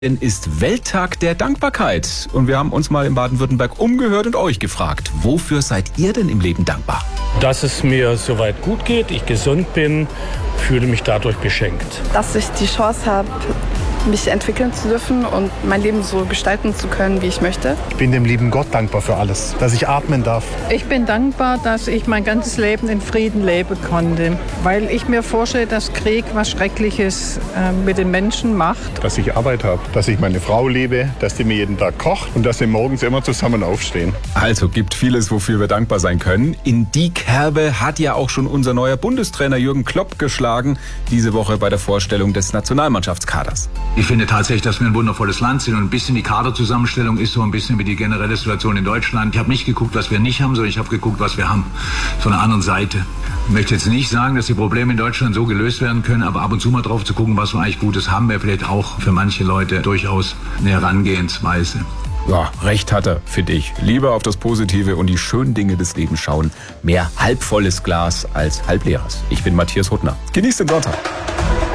Ist Welttag der Dankbarkeit und wir haben uns mal in Baden-Württemberg umgehört und euch gefragt, wofür seid ihr denn im Leben dankbar? Dass es mir soweit gut geht, ich gesund bin, fühle mich dadurch beschenkt. Dass ich die Chance habe, mich entwickeln zu dürfen und mein Leben so gestalten zu können, wie ich möchte. Ich bin dem lieben Gott dankbar für alles, dass ich atmen darf. Ich bin dankbar, dass ich mein ganzes Leben in Frieden leben konnte, weil ich mir vorstelle, dass Krieg was Schreckliches mit den Menschen macht. Dass ich Arbeit habe, dass ich meine Frau liebe, dass die mir jeden Tag kocht und dass wir morgens immer zusammen aufstehen. Also gibt vieles, wofür wir dankbar sein können. In die Kerbe hat ja auch schon unser neuer Bundestrainer Jürgen Klopp geschlagen, diese Woche bei der Vorstellung des Nationalmannschaftskaders. Ich finde tatsächlich, dass wir ein wundervolles Land sind und ein bisschen die Kaderzusammenstellung ist so ein bisschen wie die generelle Situation in Deutschland. Ich habe nicht geguckt, was wir nicht haben, sondern ich habe geguckt, was wir haben. Von der anderen Seite. Ich möchte jetzt nicht sagen, dass die Probleme in Deutschland so gelöst werden können, aber ab und zu mal drauf zu gucken, was wir eigentlich Gutes haben, wäre vielleicht auch für manche Leute durchaus eine Herangehensweise. Ja, recht hat er, finde ich. Lieber auf das Positive und die schönen Dinge des Lebens schauen. Mehr halbvolles Glas als halbleeres. Ich bin Matthias Huttner. Genießt den Sonntag.